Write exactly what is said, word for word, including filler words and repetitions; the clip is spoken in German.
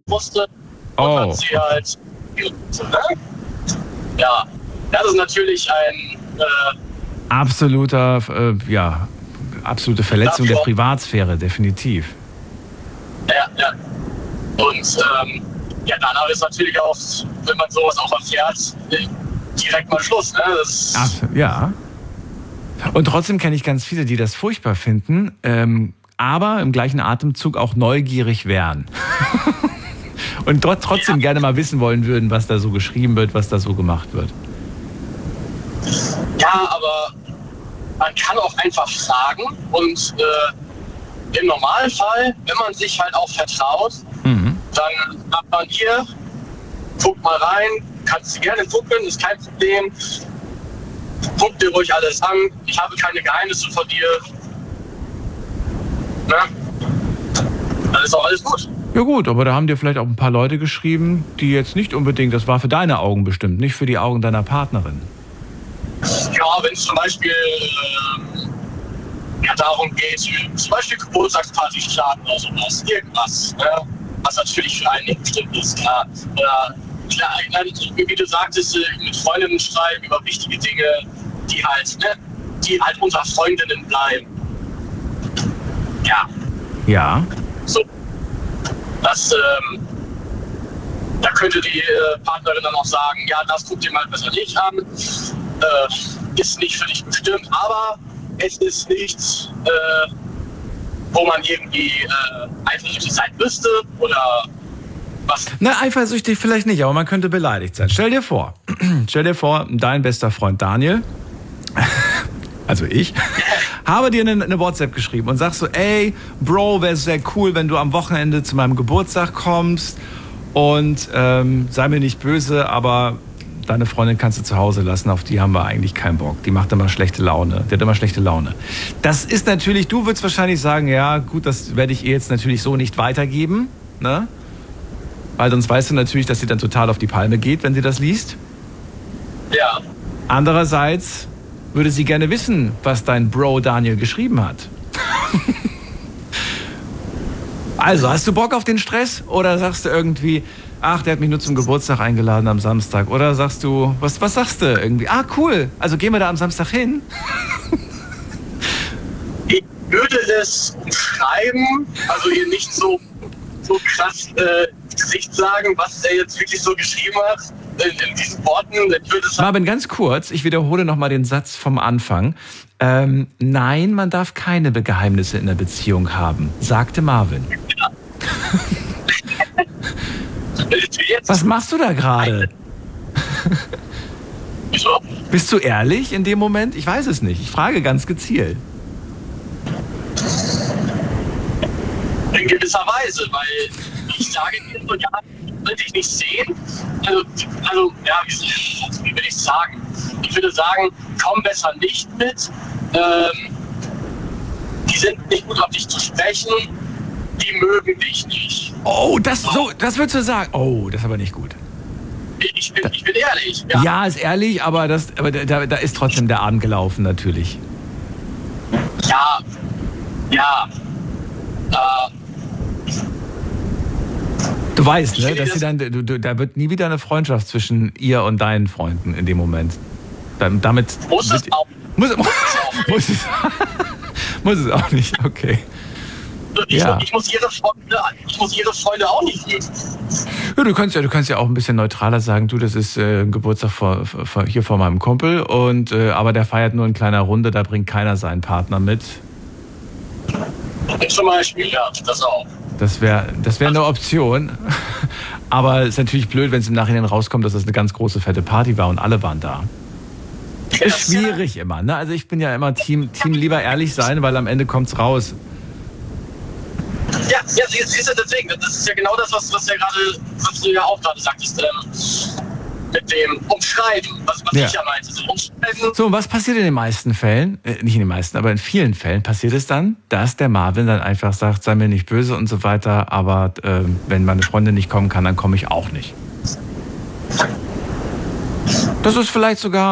musste. Und Oh. hat sie halt. Ja, das ist natürlich ein. Äh, Absoluter, äh, ja, absolute Verletzung der Privatsphäre, definitiv. Ja, ja. Und ähm, ja, danach ist natürlich auch, wenn man sowas auch erfährt, direkt mal Schluss. Ne? Das Ach, ja. Und trotzdem kenne ich ganz viele, die das furchtbar finden, ähm, aber im gleichen Atemzug auch neugierig wären. Und dort trotzdem ja. gerne mal wissen wollen würden, was da so geschrieben wird, was da so gemacht wird. Ja, aber man kann auch einfach fragen und äh, im Normalfall, wenn man sich halt auch vertraut, mhm. dann sagt man hier, guck mal rein, kannst du gerne gucken, ist kein Problem. Guck dir ruhig alles an, ich habe keine Geheimnisse von dir. Na? Dann ist auch alles gut. Ja gut, aber da haben dir vielleicht auch ein paar Leute geschrieben, die jetzt nicht unbedingt, das war für deine Augen bestimmt, nicht für die Augen deiner Partnerin. Ja, wenn es zum Beispiel äh, ja, darum geht, zum Beispiel Geburtstagsparty starten oder sowas, irgendwas, ne? Was natürlich für einen nicht bestimmt ist, klar. Oder klar, wie du sagtest, mit Freundinnen schreiben über wichtige Dinge, die halt, ne, die halt unter Freundinnen bleiben. Ja. Ja. So. Das, ähm, da könnte die äh, Partnerin dann auch sagen, ja, das guck dir mal besser nicht an. Äh, ist nicht für dich bestimmt, aber es ist nichts, äh, wo man irgendwie äh, eifersüchtig sein müsste oder was. Na, eifersüchtig vielleicht nicht, aber man könnte beleidigt sein. Stell dir vor, stell dir vor, dein bester Freund Daniel, also ich, habe dir eine, eine WhatsApp geschrieben und sagst so, ey, Bro, wäre sehr cool, wenn du am Wochenende zu meinem Geburtstag kommst und ähm, sei mir nicht böse, aber deine Freundin kannst du zu Hause lassen, auf die haben wir eigentlich keinen Bock. Die macht immer schlechte Laune. Die hat immer schlechte Laune. Das ist natürlich, du würdest wahrscheinlich sagen, ja gut, das werde ich ihr jetzt natürlich so nicht weitergeben, ne? Weil sonst weißt du natürlich, dass sie dann total auf die Palme geht, wenn sie das liest. Ja. Andererseits würde sie gerne wissen, was dein Bro Daniel geschrieben hat. Also, hast du Bock auf den Stress? Oder sagst du irgendwie, ach, der hat mich nur zum Geburtstag eingeladen am Samstag. Oder sagst du, was, was sagst du irgendwie? Ah, cool, also gehen wir da am Samstag hin? Ich würde es umschreiben, also ihr nicht so, so krass äh, Gesicht sagen, was er jetzt wirklich so geschrieben hat, in, in diesen Worten. Ich würde es Marvin, ganz kurz, ich wiederhole nochmal den Satz vom Anfang. Ähm, nein, man darf keine Geheimnisse in der Beziehung haben, sagte Marvin. Ja. Was machst du da gerade? Wieso? Bist du ehrlich in dem Moment? Ich weiß es nicht. Ich frage ganz gezielt. In gewisser Weise, weil ich sage dir so, ja, will dich nicht sehen. Also, also ja, wie, wie will ich sagen? Ich würde sagen, komm besser nicht mit. Ähm, die sind nicht gut auf dich zu sprechen. Die mögen dich nicht. Oh, das so, das würdest du sagen. Oh, das ist aber nicht gut. Ich bin, ich bin ehrlich. Ja, ja ist ehrlich, aber, das, aber da, da ist trotzdem der Abend gelaufen, natürlich. Ja, ja. Äh, du weißt, ne, dass sie dann, du, du, da wird nie wieder eine Freundschaft zwischen ihr und deinen Freunden in dem Moment. Dann, damit muss wird, es auch. Muss, muss, muss, es, muss es auch nicht, okay. Ich, ja. ich, muss ihre Freunde, ich muss ihre Freunde auch nicht mögen. Ja, du kannst ja, du kannst ja auch ein bisschen neutraler sagen, du, das ist äh, ein Geburtstag vor, vor, hier vor meinem Kumpel, und äh, aber der feiert nur in kleiner Runde, da bringt keiner seinen Partner mit. Zum Beispiel, ja, das auch. Das wäre das wär eine Option. Aber es ist natürlich blöd, wenn es im Nachhinein rauskommt, dass das eine ganz große, fette Party war und alle waren da. Ist schwierig immer, ne? Also ich bin ja immer Team, Team lieber ehrlich sein, weil am Ende kommt's raus. Ja, ja, siehst du, deswegen, das ist ja genau das, was, was, ja grade, was du ja auch gerade sagtest, ähm, mit dem Umschreiben, was, was ja. ich ja meinte. So, Umschreiben. So, und was passiert in den meisten Fällen, äh, nicht in den meisten, aber in vielen Fällen passiert es dann, dass der Marvin dann einfach sagt, sei mir nicht böse und so weiter, aber äh, wenn meine Freundin nicht kommen kann, dann komme ich auch nicht. Das ist vielleicht sogar